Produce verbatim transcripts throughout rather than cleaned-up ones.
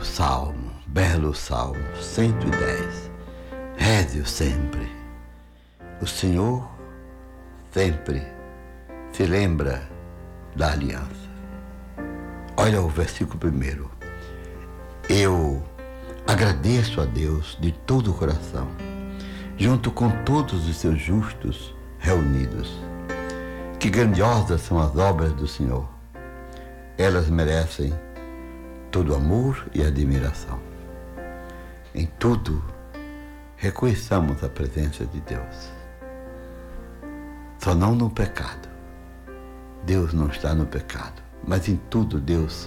salmo, belo salmo, cento e dez. Reze-o sempre. O Senhor sempre se lembra da aliança. Olha o versículo primeiro. Eu agradeço a Deus de todo o coração, junto com todos os seus justos reunidos. Que grandiosas são as obras do Senhor. Elas merecem todo amor e admiração. Em tudo, reconheçamos a presença de Deus. Só não no pecado. Deus não está no pecado, mas em tudo Deus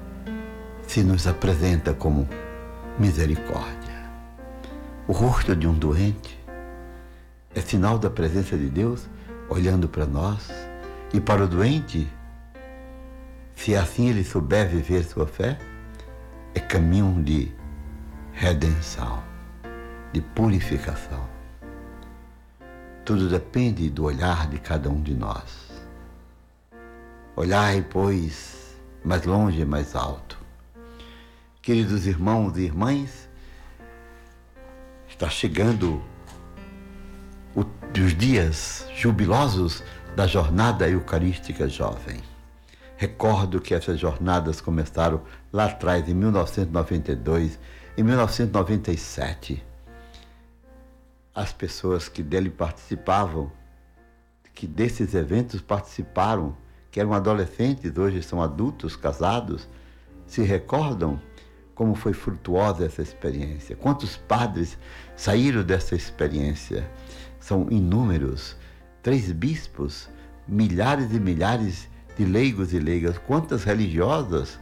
se nos apresenta como misericórdia. O rosto de um doente é sinal da presença de Deus olhando para nós, e para o doente, se assim ele souber viver sua fé, é caminho de redenção, de purificação. Tudo depende do olhar de cada um de nós. Olhai, pois, mais longe e mais alto. Queridos irmãos e irmãs, está chegando o, os dias jubilosos da Jornada Eucarística Jovem. Recordo que essas jornadas começaram lá atrás, em mil novecentos e noventa e dois, em mil novecentos e noventa e sete. As pessoas que dele participavam, que desses eventos participaram, que eram adolescentes, hoje são adultos, casados, se recordam como foi frutuosa essa experiência. Quantos padres saíram dessa experiência? São inúmeros. Três bispos, milhares e milhares de leigos e leigas. Quantas religiosas?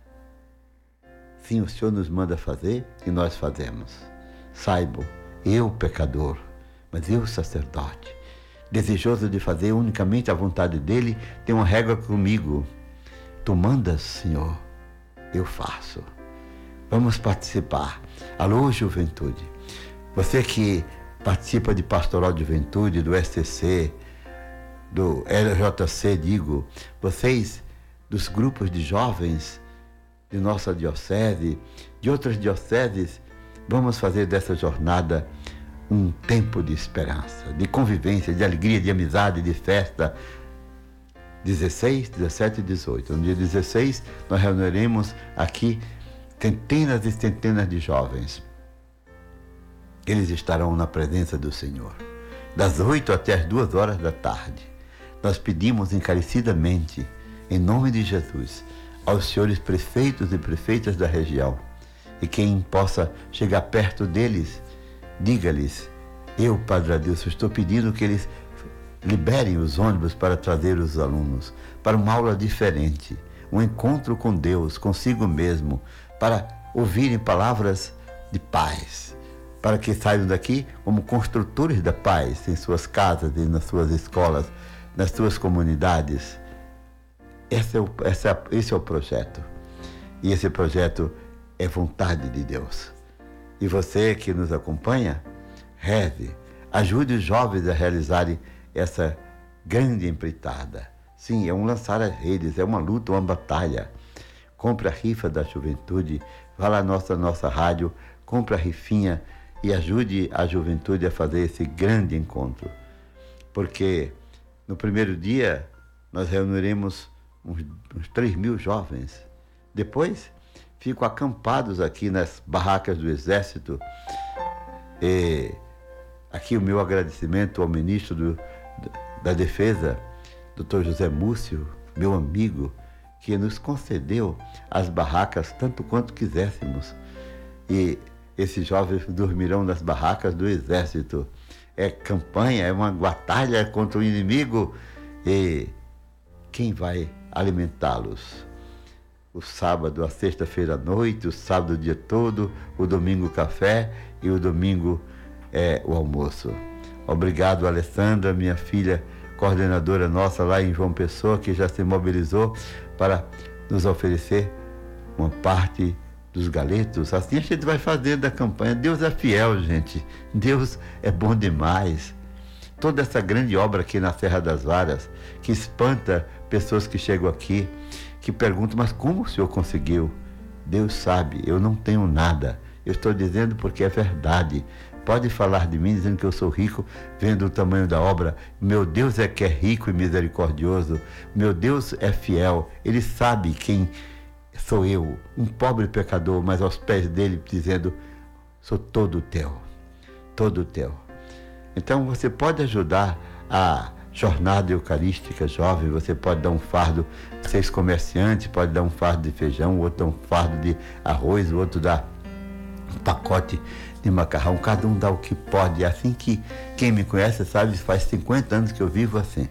Sim, o Senhor nos manda fazer e nós fazemos. Saibam, eu pecador, mas eu sacerdote, desejoso de fazer unicamente a vontade dele, tem uma régua comigo. Tu mandas, Senhor, eu faço. Vamos participar. Alô, juventude. Você que participa de Pastoral de Juventude, do S T C, do L J C, digo, vocês dos grupos de jovens de nossa diocese, de outras dioceses, vamos fazer dessa jornada um tempo de esperança, de convivência, de alegria, de amizade, de festa. dezesseis, dezessete e dezoito. No dia dezesseis, nós reuniremos aqui centenas e centenas de jovens. Eles estarão na presença do Senhor, das oito até as duas horas da tarde. Nós pedimos encarecidamente, em nome de Jesus, aos senhores prefeitos e prefeitas da região, e quem possa chegar perto deles, diga-lhes: eu, Padre Adilson, estou pedindo que eles liberem os ônibus para trazer os alunos para uma aula diferente, um encontro com Deus, consigo mesmo, para ouvirem palavras de paz, para que saiam daqui como construtores da paz em suas casas e nas suas escolas, nas suas comunidades. Esse é o, esse é, esse é o projeto. E esse projeto é vontade de Deus. E você que nos acompanha, reze, ajude os jovens a realizarem essa grande empreitada. Sim, é um lançar as redes, é uma luta, uma batalha. Compre a rifa da juventude, vá lá na nossa, nossa rádio, compre a rifinha e ajude a juventude a fazer esse grande encontro. Porque no primeiro dia nós reuniremos uns, uns três mil jovens. Depois ficam acampados aqui nas barracas do Exército. E aqui o meu agradecimento ao ministro do, da Defesa, doutor José Múcio, meu amigo, que nos concedeu as barracas tanto quanto quiséssemos. E esses jovens dormirão nas barracas do Exército. É campanha, é uma batalha contra o inimigo. E quem vai alimentá-los? O sábado, a sexta-feira à noite, o sábado o dia todo, o domingo o café e o domingo é o almoço. Obrigado, Alessandra, minha filha, coordenadora nossa lá em João Pessoa, que já se mobilizou para nos oferecer uma parte dos galetos. Assim a gente vai fazer da campanha. Deus é fiel, gente. Deus é bom demais. Toda essa grande obra aqui na Serra das Varas, que espanta pessoas que chegam aqui, que perguntam: mas como o senhor conseguiu? Deus sabe, eu não tenho nada. Eu estou dizendo porque é verdade. Pode falar de mim dizendo que eu sou rico, vendo o tamanho da obra. Meu Deus é que é rico e misericordioso. Meu Deus é fiel. Ele sabe quem sou eu, um pobre pecador, mas aos pés dele dizendo, sou todo teu, todo teu. Então você pode ajudar a jornada eucarística jovem, você pode dar um fardo, vocês comerciantes, pode dar um fardo de feijão, o outro dá um fardo de arroz, o outro dá um pacote de macarrão, cada um dá o que pode. É assim que quem me conhece sabe, faz cinquenta anos que eu vivo assim.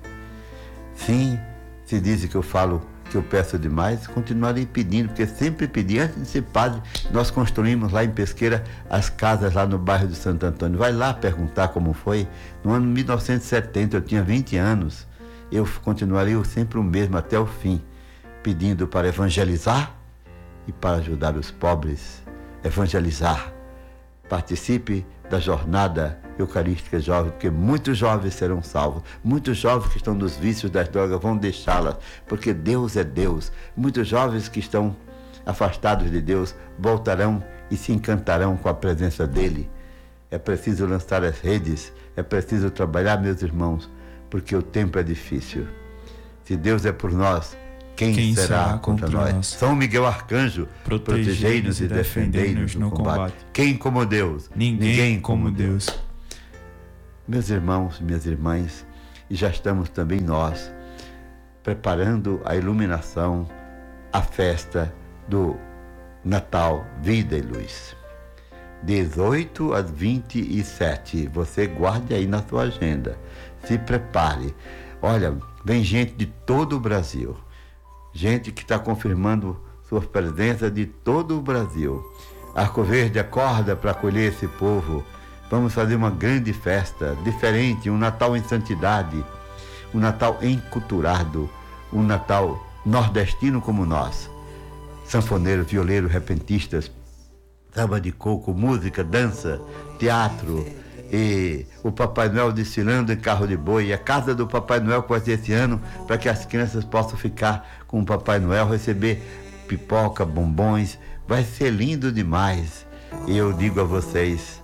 Sim, se dizem que eu falo, que eu peço demais, continuarei pedindo, porque sempre pedi. Antes de ser padre, nós construímos lá em Pesqueira as casas lá no bairro de Santo Antônio. Vai lá perguntar como foi. No ano mil novecentos e setenta, eu tinha vinte anos, eu continuarei sempre o mesmo até o fim, pedindo para evangelizar e para ajudar os pobres. Evangelizar. Participe da jornada eucarística jovem, porque muitos jovens serão salvos. Muitos jovens que estão nos vícios das drogas vão deixá-las, porque Deus é Deus. Muitos jovens que estão afastados de Deus voltarão e se encantarão com a presença dEle. É preciso lançar as redes, é preciso trabalhar, meus irmãos, porque o tempo é difícil. Se Deus é por nós, Quem, Quem será, será contra, contra nós? nós? São Miguel Arcanjo, protegei-nos e defendei-nos no combate. combate. Quem como Deus? Ninguém, Ninguém como Deus. Deus. Meus irmãos, minhas irmãs, e já estamos também nós preparando a iluminação, a festa do Natal, Vida e Luz. dezoito às vinte e sete. Você guarde aí na sua agenda. Se prepare. Olha, vem gente de todo o Brasil. Gente que está confirmando sua presença de todo o Brasil. Arco Verde acorda para acolher esse povo. Vamos fazer uma grande festa, diferente, um Natal em santidade, um Natal enculturado, um Natal nordestino como nós. Sanfoneiro, violeiro, repentistas, samba de coco, música, dança, teatro, e o Papai Noel desfilando em carro de boi, e a casa do Papai Noel que vai ser esse ano, para que as crianças possam ficar com o Papai Noel, receber pipoca, bombons. Vai ser lindo demais. E eu digo a vocês,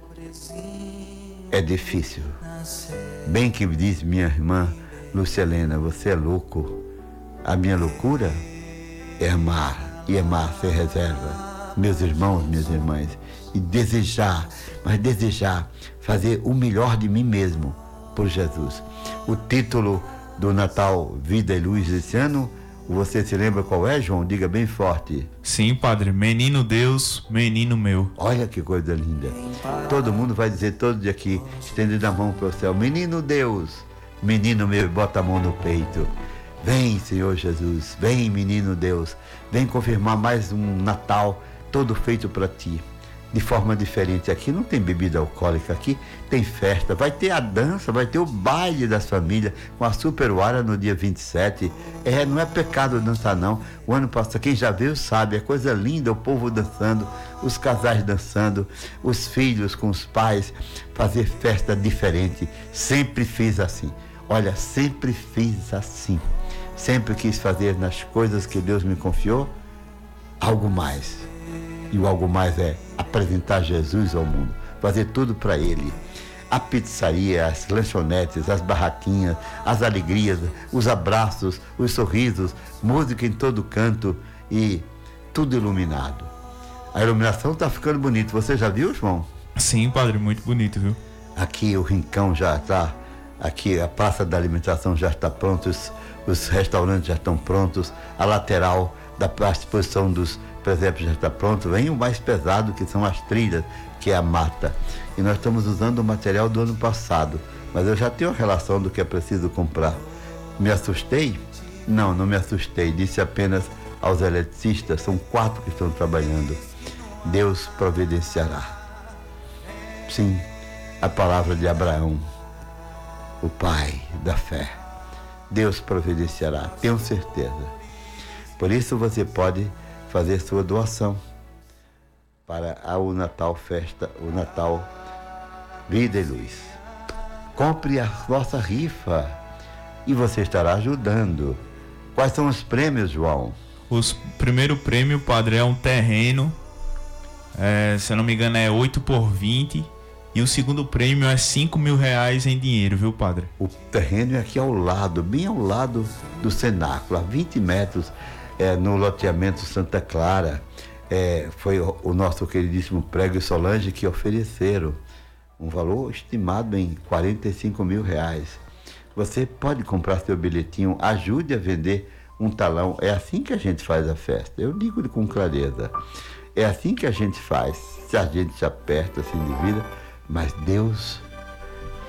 é difícil. Bem que diz minha irmã Lúcia Helena, você é louco. A minha loucura é amar, e amar sem reserva. Meus irmãos, minhas irmãs, e desejar, mas desejar fazer o melhor de mim mesmo por Jesus. O título do Natal Vida e Luz desse ano, você se lembra qual é, João? Diga bem forte. Sim, padre. Menino Deus, menino meu. Olha que coisa linda. Todo mundo vai dizer todo dia aqui, estendendo a mão para o céu, menino Deus, menino meu, e bota a mão no peito. Vem, Senhor Jesus, vem, menino Deus, vem confirmar mais um Natal todo feito para ti, de forma diferente. Aqui não tem bebida alcoólica, aqui tem festa, vai ter a dança, vai ter o baile das famílias com a Superuara no dia vinte e sete. É, não é pecado dançar não. O ano passado, quem já viu sabe, é coisa linda, o povo dançando, os casais dançando, os filhos com os pais, fazer festa diferente. Sempre fiz assim. Olha, sempre fiz assim. Sempre quis fazer nas coisas que Deus me confiou algo mais. E o algo mais é apresentar Jesus ao mundo, fazer tudo para Ele. A pizzaria, as lanchonetes, as barraquinhas, as alegrias, os abraços, os sorrisos, música em todo canto e tudo iluminado. A iluminação está ficando bonita. Você já viu, João? Sim, padre, muito bonito, viu? Aqui o rincão já está, aqui a praça da alimentação já está pronta, os, os restaurantes já estão prontos, a lateral da exposição dos presépios já está pronto. Vem o mais pesado, que são as trilhas, que é a mata. E nós estamos usando o material do ano passado, mas eu já tenho a relação do que é preciso comprar. Me assustei? Não, não me assustei. Disse apenas aos eletricistas, são quatro que estão trabalhando. Deus providenciará. Sim, a palavra de Abraão, o pai da fé. Deus providenciará, tenho certeza. Por isso você pode fazer sua doação para o Natal Festa, o Natal Vida e Luz. Compre a nossa rifa e você estará ajudando. Quais são os prêmios, João? O primeiro prêmio, padre, é um terreno, é, se eu não me engano é oito por vinte, e o segundo prêmio é cinco mil reais em dinheiro, viu, padre? O terreno é aqui ao lado, bem ao lado do cenáculo, a vinte metros, é, no loteamento Santa Clara. É, foi o, o nosso queridíssimo Prego e Solange que ofereceram um valor estimado em quarenta e cinco mil reais. Você pode comprar seu bilhetinho, ajude a vender um talão. É assim que a gente faz a festa. Eu digo com clareza. É assim que a gente faz. Se a gente se aperta, se endivida, mas Deus